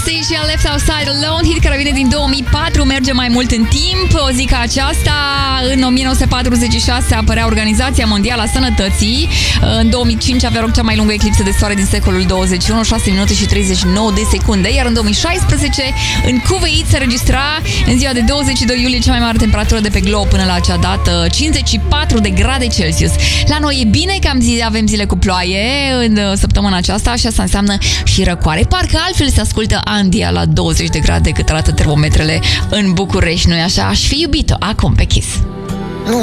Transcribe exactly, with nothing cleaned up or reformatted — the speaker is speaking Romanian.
Anastasia, Left Outside Alone, hit care vine din două mii patru, merge mai mult în timp. O zi ca aceasta, în o mie nouă sute patruzeci și șase apărea Organizația Mondială a Sănătății. În două mii cinci avea loc cea mai lungă eclipsă de soare din secolul douăzeci și unu, șase minute și treizeci și nouă de secunde. Iar în două mii șaisprezece, în Kuwait se registra în ziua de douăzeci și doi iulie cea mai mare temperatură de pe glob până la acea dată, cincizeci și patru de grade Celsius. La noi e bine că am zi, avem zile cu ploaie în săptămâna aceasta și asta înseamnă și răcoare. Parcă altfel se ascultă Andia la douăzeci de grade cât arată termometrele în București, nu-i așa? Aș fi iubit-o acum pe Kiss.